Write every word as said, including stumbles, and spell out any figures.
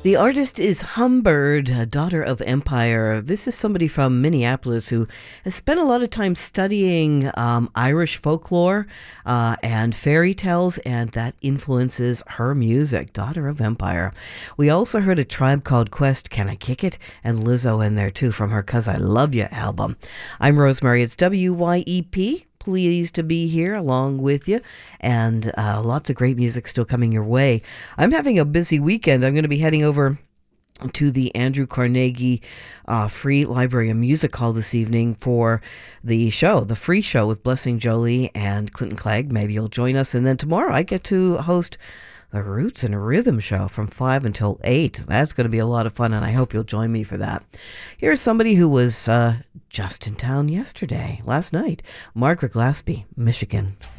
The artist is Humbird, a daughter of Empire. This is somebody from Minneapolis who has spent a lot of time studying um, Irish folklore uh, and fairy tales, and that influences her music. Daughter of Empire. We also heard a Tribe Called Quest, Can I Kick It? And Lizzo in there too from her 'Cause I Love Ya album. I'm Rosemary. It's W Y E P. Pleased to be here along with you, and uh, lots of great music still coming your way. I'm having a busy weekend. I'm going to be heading over to the Andrew Carnegie uh, Free Library and Music Hall this evening for the show, the free show with Blessing Jolie and Clinton Clegg. Maybe you'll join us. And then tomorrow I get to host the Roots and Rhythm Show from five until eight. That's going to be a lot of fun, and I hope you'll join me for that. Here's somebody who was uh, just in town yesterday, last night. Margaret Glaspie, Michigan.